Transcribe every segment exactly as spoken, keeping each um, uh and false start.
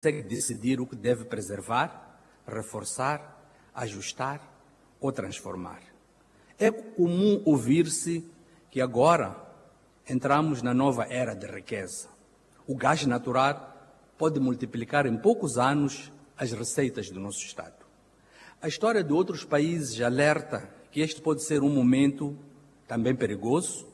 consegue decidir o que deve preservar, reforçar, ajustar ou transformar. É comum ouvir-se que agora entramos na nova era de riqueza. O gás natural pode multiplicar em poucos anos as receitas do nosso Estado. A história de outros países alerta que este pode ser um momento também perigoso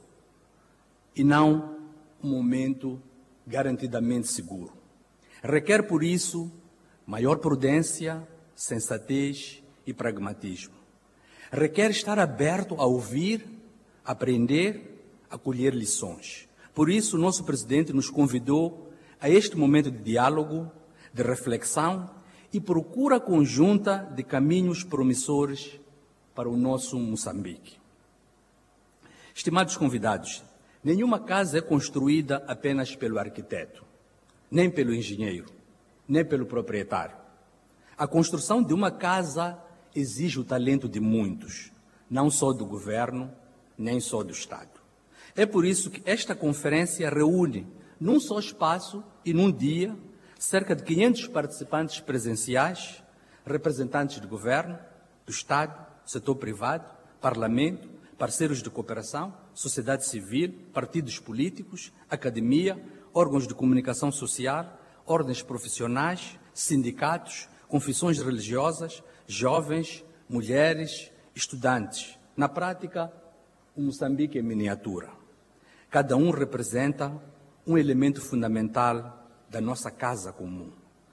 e não um momento garantidamente seguro. Requer, por isso, maior prudência, sensatez e pragmatismo. Requer estar aberto a ouvir, aprender, a colher lições. Por isso, o nosso presidente nos convidou a este momento de diálogo, de reflexão e procura conjunta de caminhos promissores para o nosso Moçambique. Estimados convidados, nenhuma casa é construída apenas pelo arquiteto, nem pelo engenheiro, nem pelo proprietário. A construção de uma casa exige o talento de muitos, não só do governo, nem só do Estado. É por isso que esta conferência reúne, num só espaço e num dia, cerca de quinhentos participantes presenciais, representantes do governo, do Estado, setor privado, parlamento, parceiros de cooperação, sociedade civil, partidos políticos, academia, órgãos de comunicação social, ordens profissionais, sindicatos, confissões religiosas, jovens, mulheres, estudantes. Na prática, o Moçambique é miniatura. Cada um representa um elemento fundamental da nossa casa comum.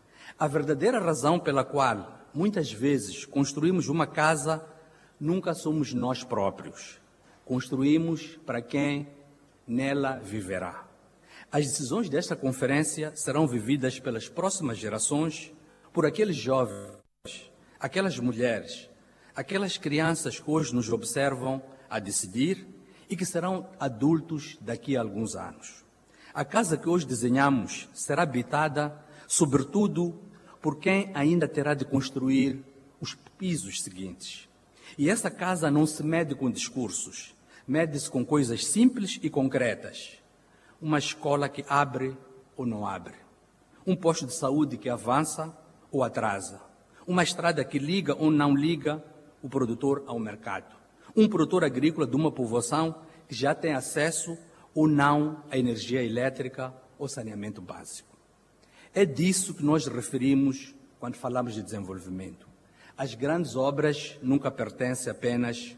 A verdadeira razão pela qual, muitas vezes, construímos uma casa nunca somos nós próprios. Construímos para quem nela viverá. As decisões desta conferência serão vividas pelas próximas gerações, por aqueles jovens, aquelas mulheres, aquelas crianças que hoje nos observam a decidir e que serão adultos daqui a alguns anos. A casa que hoje desenhamos será habitada, sobretudo, por quem ainda terá de construir os pisos seguintes. E essa casa não se mede com discursos, mede-se com coisas simples e concretas. Uma escola que abre ou não abre. Um posto de saúde que avança ou atrasa. Uma estrada que liga ou não liga o produtor ao mercado. Um produtor agrícola de uma povoação que já tem acesso ou não à energia elétrica ou saneamento básico. É disso que nós referimos quando falamos de desenvolvimento. As grandes obras nunca pertencem apenas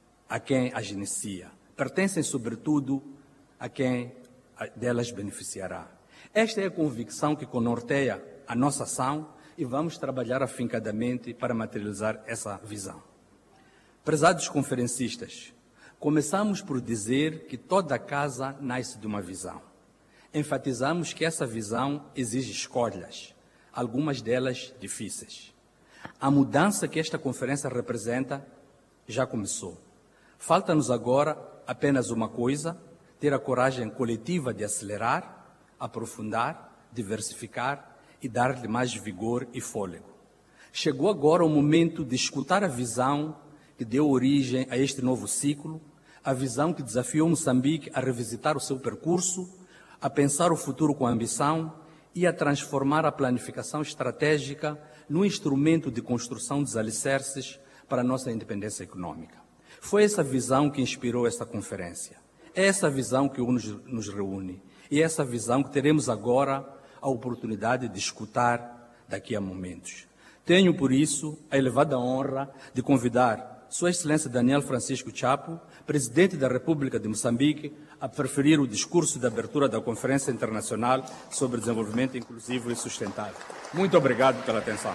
a quem as inicia. Pertencem, sobretudo, a quem delas beneficiará. Esta é a convicção que connorteia a nossa ação e vamos trabalhar afincadamente para materializar essa visão. Prezados conferencistas, começamos por dizer que toda casa nasce de uma visão. Enfatizamos que essa visão exige escolhas, algumas delas difíceis. A mudança que esta conferência representa já começou. Falta-nos agora apenas uma coisa: ter a coragem coletiva de acelerar, aprofundar, diversificar e dar-lhe mais vigor e fôlego. Chegou agora o momento de escutar a visão que deu origem a este novo ciclo, a visão que desafiou Moçambique a revisitar o seu percurso, a pensar o futuro com ambição e a transformar a planificação estratégica num instrumento de construção dos alicerces para a nossa independência econômica. Foi essa visão que inspirou esta conferência. É essa visão que nos, nos reúne. E é essa visão que teremos agora a oportunidade de escutar daqui a momentos. Tenho, por isso, a elevada honra de convidar Sua Excelência Daniel Francisco Chapo, Presidente da República de Moçambique, a preferir o discurso de abertura da Conferência Internacional sobre Desenvolvimento Inclusivo e Sustentável. Muito obrigado pela atenção.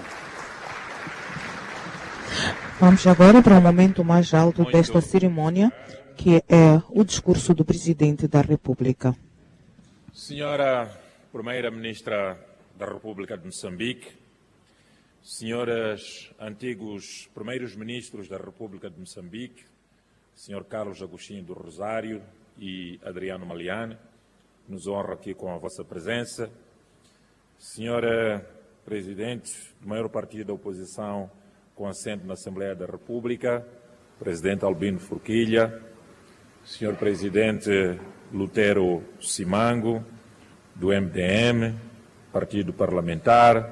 Vamos agora para o momento mais alto Muito. desta cerimônia, que é o discurso do Presidente da República. Senhora Primeira-Ministra da República de Moçambique, senhoras antigos primeiros ministros da República de Moçambique, senhor Carlos Agostinho do Rosário e Adriano Maliane, nos honra aqui com a vossa presença. Senhora Presidente do maior partido da oposição com assento na Assembleia da República, Presidente Albino Forquilha, senhor Presidente Lutero Simango, do M D M, Partido Parlamentar,